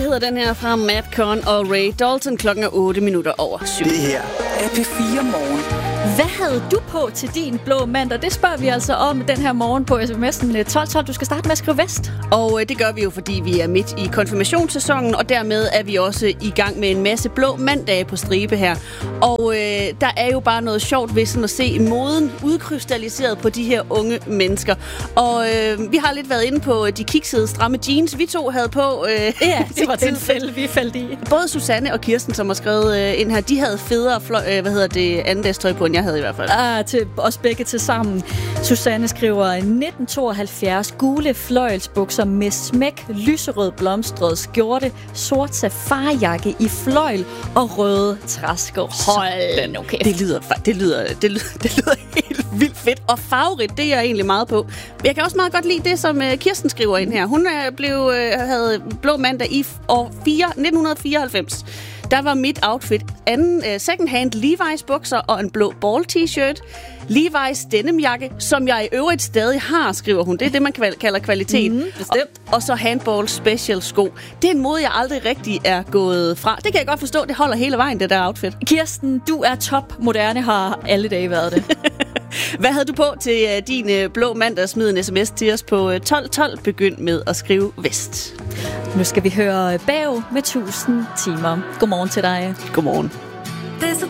hedder den her fra Madcon og Ray Dalton. Klokken er 8 minutter over 7. Det her er P4 Morgen. Hvad havde du på til din blå mandag? Det spørger vi altså om den her morgen på sms'en 1212. Du skal starte med at skrive vest. Og det gør vi jo, fordi vi er midt i konfirmationssæsonen, og dermed er vi også i gang med en masse blå mandage på stribe her. Og der er jo bare noget sjovt ved sådan at se moden udkrystalliseret på de her unge mennesker. Og vi har lidt været inde på de kiksede, stramme jeans, vi to havde på. Ja, det var den fælde, vi faldt i. Både Susanne og Kirsten, som har skrevet ind her, de havde federe andagstøj på, end jeg havde i hvert fald. Til os begge til sammen. Susanne skriver 1972 gule fløjelsbukser med smæk, lyserød blomstret skjorte, sort safarijakke i fløjl og røde træsko. Hold nu kæft. Det lyder helt vildt fedt og farverigt. Det er jeg egentlig meget på. Jeg kan også meget godt lide det, som Kirsten skriver ind her. Hun havde blå mandag i år 1994. Der var mit outfit second-hand Levi's bukser og en blå ball t-shirt. Levi's denimjakke, som jeg i øvrigt stadig har, skriver hun. Det er det, man kalder kvalitet. Og så handball special sko. Det er en mode, jeg aldrig rigtig er gået fra. Det kan jeg godt forstå. Det holder hele vejen, det der outfit. Kirsten, du er top moderne, har alle dage været det. Hvad havde du på til din blå mandag? Smid en sms til os på 1212. Begynd med at skrive vest. Nu skal vi høre Bav med 1000 timer. Godmorgen til dig. Godmorgen. Det er så